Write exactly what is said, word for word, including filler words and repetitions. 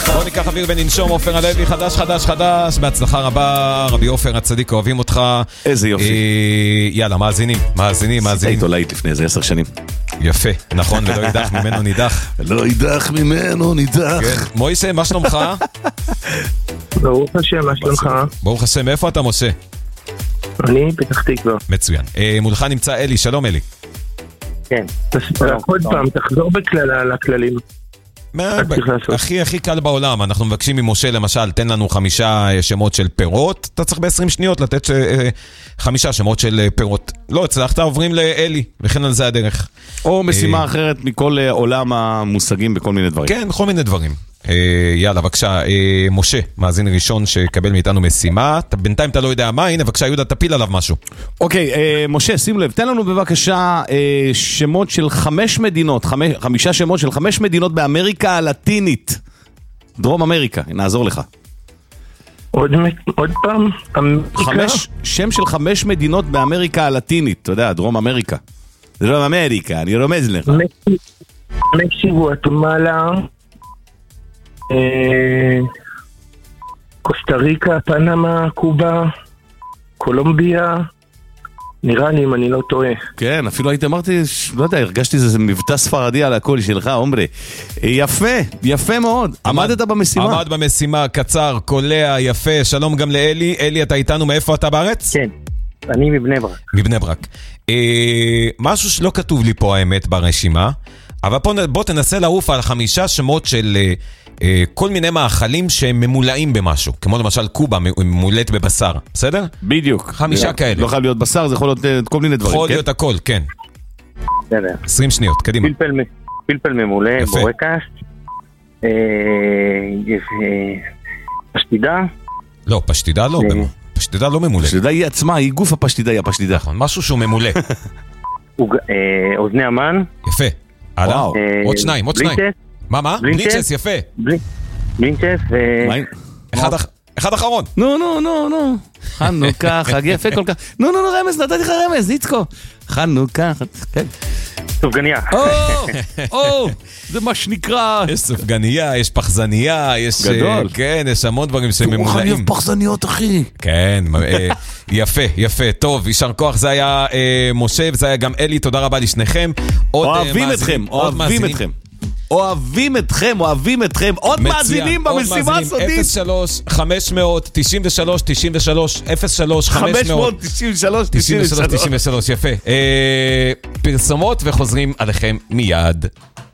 בוא ניקח אוויר וננשום. עופר הלוי, חדש חדש חדש, בהצלחה רבה רבי עופר הצדיק, אוהבים אותך. איזה יופי. יאללה, מאזינים, מאזינים, מאזינים. היית אולי לפני איזה עשר שנים. יפה, נכון, ולא יידח ממנו נידח. לא יידח ממנו נידח. מוישה, מה שלומך? ברוך השם, מה שלומך? ברוך השם, איפה אתה משה? אני פתח תקווה. מצוין. מולך נמצא אלי, שלום אלי. כן. עוד פעם, תחזור בכלל לכללים. הכי הכי קל בעולם, אנחנו מבקשים ממשה למשל, תן לנו חמישה שמות של פירות, אתה צריך ב-עשרים שניות לתת חמישה שמות של פירות. לא הצלחת, עוברים לאלי, וכן על זה הדרך. או משימה אחרת מכל עולם המושגים בכל מיני דברים. כן, בכל מיני דברים. יאללה, בבקשה, משה, מאזין ראשון שקבל מאיתנו משימה, בינתיים אתה לא יודע מה, הנה, בבקשה, יהודה, תפיל עליו משהו. אוקיי, משה, שים לב, תן לנו בבקשה שמות של חמש מדינות, חמישה שמות של חמש מדינות באמריקה הלטינית, דרום אמריקה, נעזור לך. עוד פעם, אמריקה? שם של חמש מדינות באמריקה הלטינית, אתה יודע, דרום אמריקה. דרום אמריקה, אני רומז לך. מקסיקו, גואטמלה, קוסטה ריקה, פנמה, קובה, קולומביה, נראה לי אם אני לא טועה. כן, אפילו הייתי אמרתי, לא יודע, הרגשתי איזה מבטא ספרדי על הקול שלך, אומרי. יפה, יפה מאוד. עמדת במשימה. עמד במשימה, קצר, קולע, יפה. שלום גם לאלי. אלי, אתה איתנו, מאיפה אתה בארץ? כן, אני מבני ברק. מבני ברק. משהו שלא כתוב לי פה האמת ברשימה, אבל בוא תנסה לעוף על חמישה שמות של כל מיני מאכלים שהם ממולאים במשהו, כמו למשל קובה ממולאת בבשר, בסדר? בדיוק. חמישה כאלה. לא חייב להיות בשר, זה יכול להיות כל מיני דברים. יכול להיות הכל, כן. בסדר. עשרים שניות, קדימה. פלפל ממולא, בורקס, פשטידה. לא, פשטידה לא, פשטידה לא ממולא. פשטידה היא עצמה, היא גוף הפשטידה, היא הפשטידה. משהו שהוא ממולא. אוזני המן. יפה. הלאה, עוד שניים, עוד שניים. מה, מה? בלינצ'ס, יפה. בלינצ'ס ו... אחד אחרון. נו, נו, נו, נו. חנוכה, חג יפה כל כך. נו, נו, נו, רמז, נתתי לך רמז, איצקו. חנוכה, כן. סופגניה. או, או, זה מה שנקרא. יש סופגניה, יש פחזניה, יש... גדול. כן, יש המון דברים שממולאים. תראו, אני אוהב פחזניות, אחי. כן, יפה, יפה. טוב, יישר כוח, זה היה משה, וזה היה גם אלי, תודה רבה לשניכם. אוהבים אתכם, אוהבים אתכם. אוהבים אתכם, אוהבים אתכם. עוד מאזינים במשימה הסודית. אפס שלוש חמש מאות תשעים ושלוש תשעים ושלוש אפס שלוש חמש מאות תשעים ושלוש תשעים ושלוש תשעים ושלוש יפה. פרסומות וחוזרים עליכם מיד.